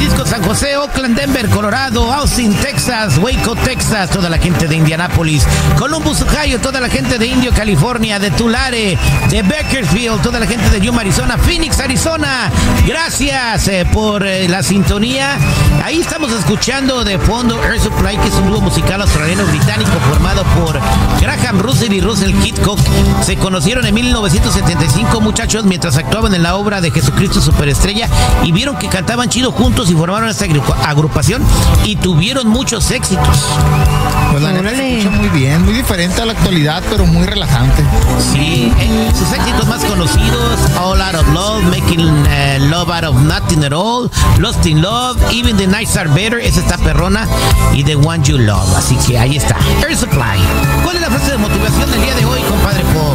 Jalisco, San José, Oakland, Denver, Colorado, Austin, Texas, Waco, Texas, toda la gente de Indianapolis, Columbus, Ohio, toda la gente de Indio, California, de Tulare, de Bakersfield, toda la gente de Yuma, Arizona, Phoenix, Arizona. Gracias por la sintonía. Ahí estamos escuchando de fondo Air Supply, que es un dúo musical australiano-británico formado por Graham Russell y Russell Hitchcock. Se conocieron en 1975, muchachos, mientras actuaban en la obra de Jesucristo Superestrella, y vieron que cantaban chido juntos y formaron esta agrupación y tuvieron muchos éxitos. Pues la neta se escucha muy bien, muy diferente a la actualidad, pero muy relajante. Sí, sus éxitos más conocidos: All Out of Love, Making Love Out of Nothing at All, Lost in Love, Even the Nights Are Better, esa está perrona, y The One You Love. Así que ahí está, Air Supply. ¿Cuál es la frase de motivación del día de hoy, compadre Pop?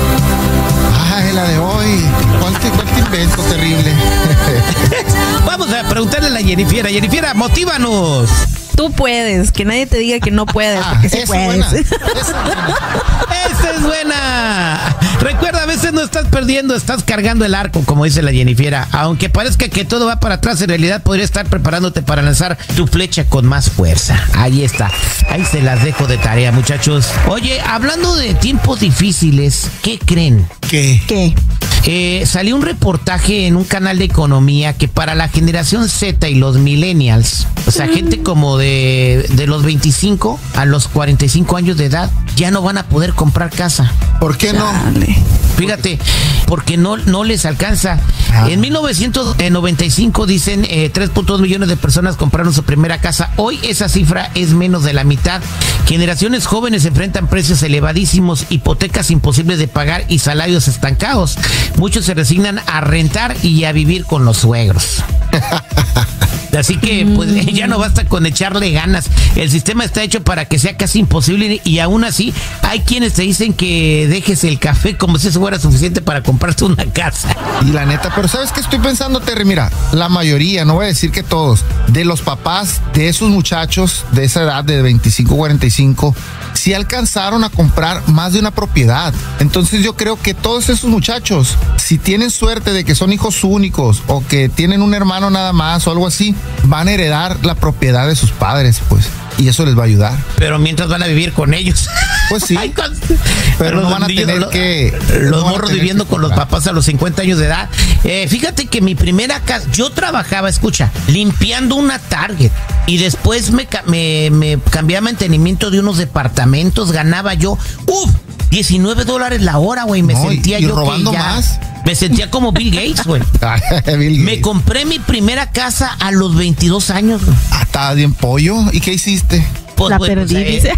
Ay, la de hoy. ¿Cuál te invento terrible? Vamos a preguntarle a la Jennifer. Jennifer, motívanos. Tú puedes, que nadie te diga que no puedes, porque sí puedes. Esa es buena. Recuerda, a veces no estás perdiendo, estás cargando el arco, como dice la Jennifer. Aunque parezca que todo va para atrás, en realidad podría estar preparándote para lanzar tu flecha con más fuerza. Ahí está. Ahí se las dejo de tarea, muchachos. Oye, hablando de tiempos difíciles, ¿qué creen? ¿Qué? Salió un reportaje en un canal de economía que para la generación Z y los millennials, o sea, gente como de los 25 a los 45 años de edad, ya no van a poder comprar casa. ¿Por qué no? Fíjate, porque no les alcanza. En 1995 dicen 3.2 millones de personas compraron su primera casa. Hoy esa cifra es menos de la mitad. Generaciones jóvenes enfrentan precios elevadísimos, hipotecas imposibles de pagar y salarios estancados. Muchos se resignan a rentar y a vivir con los suegros. Así que pues ya no basta con echarle ganas. El sistema está hecho para que sea casi imposible, y aún así hay quienes te dicen que dejes el café como si eso fuera suficiente para comprarte una casa. Y la neta, pero ¿sabes qué estoy pensando, Terry? Mira, la mayoría, no voy a decir que todos, de los papás de esos muchachos de esa edad de 25, 45, sí alcanzaron a comprar más de una propiedad. Entonces yo creo que todos esos muchachos, si tienen suerte de que son hijos únicos o que tienen un hermano nada más o algo así, van a heredar la propiedad de sus padres, pues. Y eso les va a ayudar. Pero mientras van a vivir con ellos. Pues sí. Pero no van a tener que... Los morros viviendo con los papás a los 50 años de edad. Fíjate que mi primera casa, yo trabajaba, escucha, limpiando una Target. Y después me cambié a mantenimiento de unos departamentos. Ganaba yo, $19 la hora, güey. Me sentía yo robando que ya... más. Me sentía como Bill Gates, güey. Me compré mi primera casa a los 22 años, güey. Estaba bien pollo. ¿Y qué hiciste? Pues, la perdí, dice.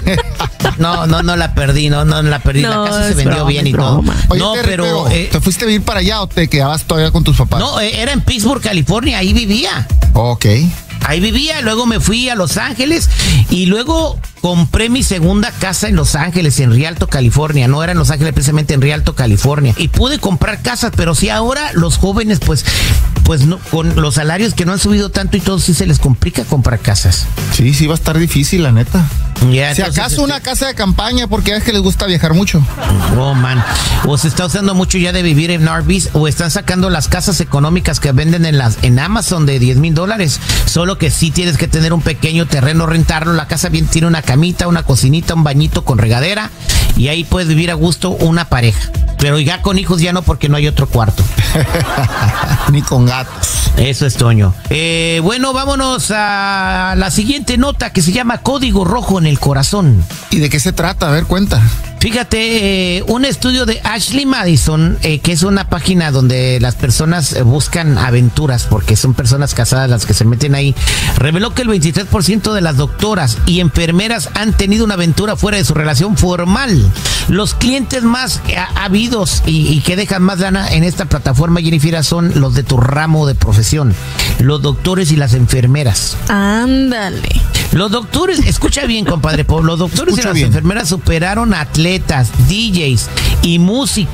No la perdí, no la perdí. No, la casa se vendió bien y todo. Oye, no, pero ¿te fuiste a vivir para allá o te quedabas todavía con tus papás? No, era en Pittsburgh, California, ahí vivía. Ok. Ahí vivía, luego me fui a Los Ángeles y luego compré mi segunda casa en Los Ángeles, en Rialto, California. No era en Los Ángeles, precisamente en Rialto, California. Y pude comprar casas, pero sí ahora los jóvenes, pues no, con los salarios que no han subido tanto y todo, sí se les complica comprar casas. Sí, va a estar difícil, la neta. Ya, si entonces, acaso una casa de campaña, porque es que les gusta viajar mucho. Oh, man. O se está usando mucho ya de vivir en RVs, o están sacando las casas económicas que venden en Amazon de $10,000. Solo que sí tienes que tener un pequeño terreno, rentarlo. La casa bien tiene una camita, una cocinita, un bañito con regadera, y ahí puedes vivir a gusto una pareja. Pero ya con hijos ya no, porque no hay otro cuarto. Ni con gatos. Eso es, Toño. Bueno, vámonos a la siguiente nota, que se llama Código Rojo en el Corazón. ¿Y de qué se trata? A ver, cuenta. Fíjate, un estudio de Ashley Madison, que es una página donde las personas buscan aventuras, porque son personas casadas las que se meten ahí, reveló que el 23% de las doctoras y enfermeras han tenido una aventura fuera de su relación formal. Los clientes más habidos y que dejan más lana en esta plataforma, Jennifer, son los de tu ramo de profesión, los doctores y las enfermeras. Ándale. Los doctores, escucha bien, compadre Pablo, los doctores y las enfermeras superaron a atletas, DJs y músicos.